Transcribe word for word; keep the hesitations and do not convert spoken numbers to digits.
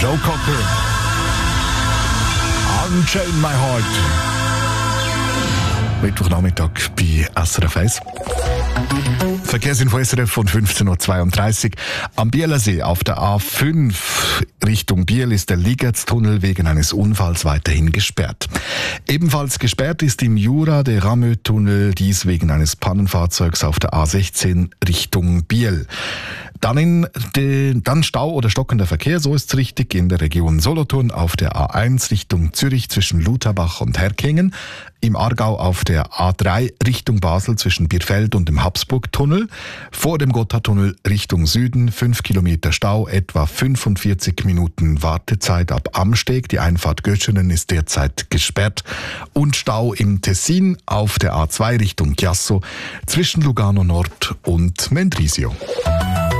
Joe Cocker. Unchain My Heart. Mittwochnachmittag bei S R F eins. Verkehrsinfo S R F von fünfzehn Uhr zweiunddreißig. Am Bielersee auf der A fünf Richtung Biel ist der Ligertstunnel wegen eines Unfalls weiterhin gesperrt. Ebenfalls gesperrt ist im Jura der Ramö-Tunnel, dies wegen eines Pannenfahrzeugs auf der A sechzehn Richtung Biel. Dann, in de, dann Stau oder stockender Verkehr, so ist es richtig, in der Region Solothurn auf der A eins Richtung Zürich zwischen Lutherbach und Herkingen, im Aargau auf der A drei Richtung Basel zwischen Bierfeld und dem Habsburgtunnel, vor dem Gotthardtunnel Richtung Süden fünf Kilometer Stau, etwa fünfundvierzig Minuten Wartezeit ab Amsteg, die Einfahrt Göschenen ist derzeit gesperrt, und Stau im Tessin auf der A zwei Richtung Chiasso zwischen Lugano Nord und Mendrisio.